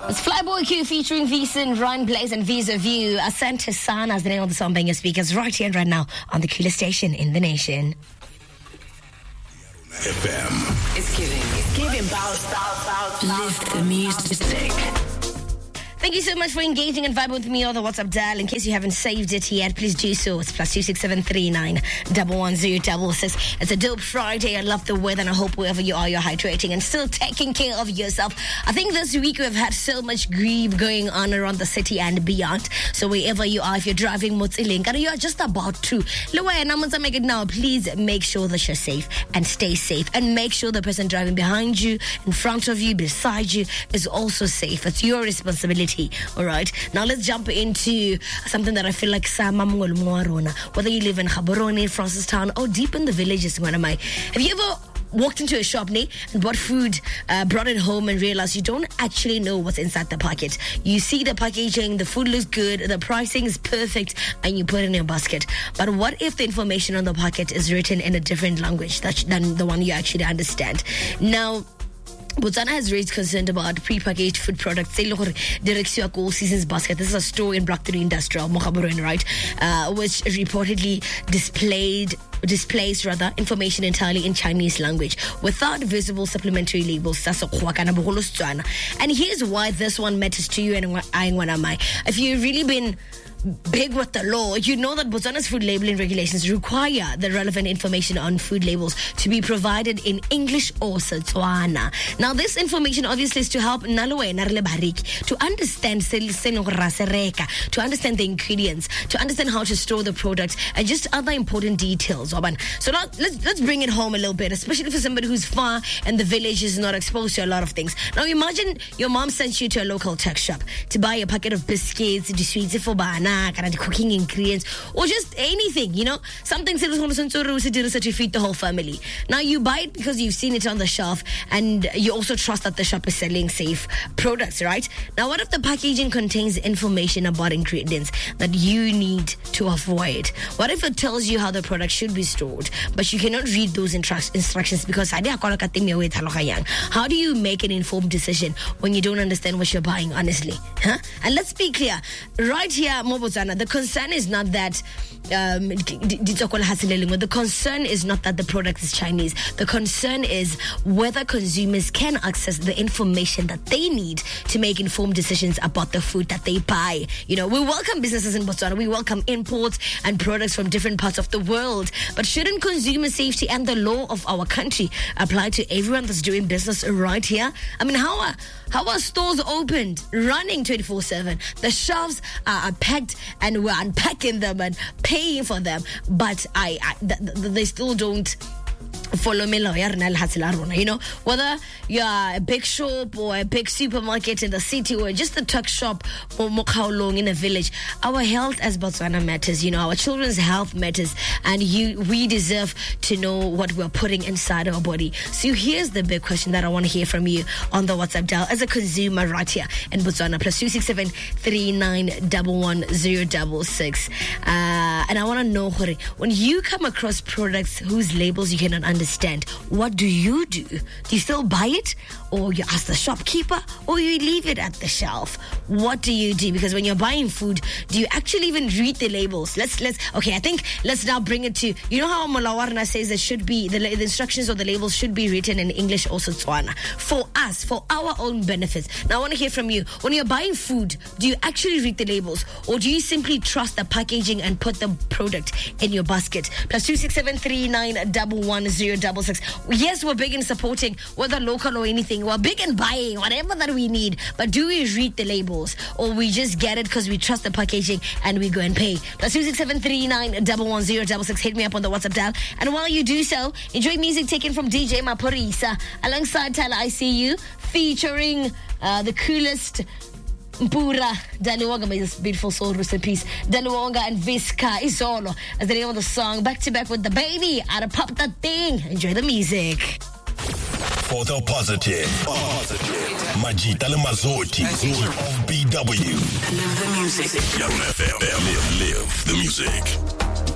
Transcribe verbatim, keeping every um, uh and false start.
It's Flyboy Q featuring Veason, Ryan Blaze, and Visa View. Asante Sana is the name of the song being your speakers right here and right now on the coolest station in the nation. F M. It's giving. It's giving. Bounce, bounce, bounce. Lift the music. Thank you so much for engaging and vibing with me on the WhatsApp dial. In case you haven't saved it yet, please do so. It's plus two six seven three nine double one zero double six. It's a dope Friday. I love the weather, and I hope wherever you are, you're hydrating and still taking care of yourself. I think this week we've had so much grief going on around the city and beyond. So wherever you are, if you're driving Motsilink and you are just about to, make it now. Please make sure that you're safe and stay safe, and make sure the person driving behind you, in front of you, beside you is also safe. It's your responsibility. All right, now let's jump into something that I feel like whether you live in Gaborone, Francistown, or deep in the villages. Have you ever walked into a shop ne, and bought food, uh, brought it home, and realized you don't actually know what's inside the packet? You see the packaging, the food looks good, the pricing is perfect, and you put it in your basket. But what if the information on the packet is written in a different language that, than the one you actually understand? Now, Botswana has raised concern about prepackaged food products. Seasons basket. This is a store in Block three Industrial, Mogaborone, right? Uh, which reportedly displayed displays rather information entirely in Chinese language without visible supplementary labels. And here's why this one matters to you and if you've really been big with the law, you know that Botswana's food labeling regulations require the relevant information on food labels to be provided in English or Setswana. Now, this information obviously is to help Naloe Narle Barik to understand to understand the ingredients, to understand how to store the product, and just other important details. So now let's let's bring it home a little bit, especially for somebody who's far and the village is not exposed to a lot of things. Now, imagine your mom sends you to a local tech shop to buy a packet of biscuits, the sweets for banana, kind of cooking ingredients, or just anything, you know, something to feed the whole family. Now, you buy it because you've seen it on the shelf, and you also trust that the shop is selling safe products, right? Now, what if the packaging contains information about ingredients that you need to avoid? What if it tells you how the product should be stored, but you cannot read those instru- instructions because how do you make an informed decision when you don't understand what you're buying, honestly? Huh? And let's be clear, right here, Botswana, the concern is not that um, the concern is not that the product is Chinese. The concern is whether consumers can access the information that they need to make informed decisions about the food that they buy. You know, we welcome businesses in Botswana. We welcome imports and products from different parts of the world. But shouldn't consumer safety and the law of our country apply to everyone that's doing business right here? I mean, how are, how are stores opened, running twenty-four seven? The shelves are packed and we're unpacking them and paying for them, but I, I th- th- they still don't follow me, you know, whether you're a big shop or a big supermarket in the city or just a tuck shop or mokaulong in a village. Our health as Botswana matters, you know, our children's health matters, and you we deserve to know what we're putting inside our body. So here's the big question that I want to hear from you on the WhatsApp dial as a consumer right here in Botswana, plus two six seven three nine double one zero double six. Uh, and I want to know, when you come across products whose labels you cannot understand, Understand, what do you do? Do you still buy it, or you ask the shopkeeper, or you leave it at the shelf? What do you do? Because when you're buying food, do you actually even read the labels? Let's let's okay. I think let's now bring it to, you know how Molawarna says it should be the, the instructions or the labels should be written in English or Setswana for us, for our own benefits. Now I want to hear from you. When you're buying food, do you actually read the labels, or do you simply trust the packaging and put the product in your basket? Plus two six seven three nine double one zero double six. Yes, we're big in supporting, whether local or anything. We're big in buying whatever that we need, but do we read the labels, or we just get it because we trust the packaging and we go and pay? Plus two six seven three nine double one zero double six. Hit me up on the WhatsApp dial, and while you do so, enjoy music taken from D J Maphorisa alongside Tyler I See You, featuring uh, the coolest Mpura Daliwonga, may this beautiful soul rest in peace. Daliwonga and Visca Isolo as the name of the song. Back to back with the baby. I'd pop that thing. Enjoy the music. For the positive, positive. Majita le Mazoti of B W. Live the music. Young F M. Live, live the music.